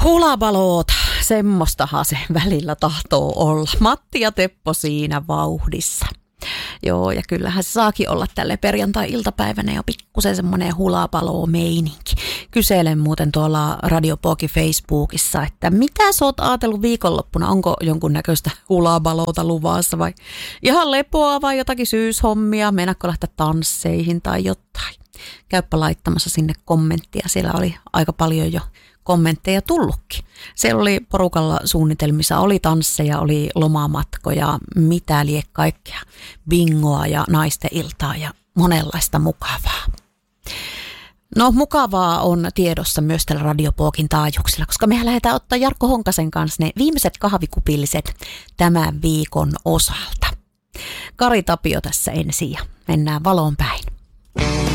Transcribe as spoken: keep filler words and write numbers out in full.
Hulabaloot, semmoistahan se välillä tahtoo olla. Matti ja Teppo siinä vauhdissa. Joo, ja kyllähän se saakin olla tälle perjantai-iltapäivänä jo pikkusen semmoinen hulapalo-meininki. Kyselen muuten tuolla Radio Poki Facebookissa, että mitä sä oot ajatellut viikonloppuna? Onko jonkunnäköistä hulabaloota luvassa vai ihan lepoa vai jotakin syyshommia? Meinaatko lähteä tansseihin tai jotain? Käyppä laittamassa sinne kommenttia. Siellä oli aika paljon jo kommentteja tullutkin. Siellä oli porukalla suunnitelmissa, oli tansseja, oli lomamatkoja, mitä lie kaikkea, bingoa ja naisten iltaa ja monenlaista mukavaa. No mukavaa on tiedossa myös tällä Radio Pokin taajuuksilla, koska mehän lähdetään ottaa Jarkko Honkasen kanssa ne viimeiset kahvikupilliset tämän viikon osalta. Kari Tapio tässä ensin ja mennään valoon päin.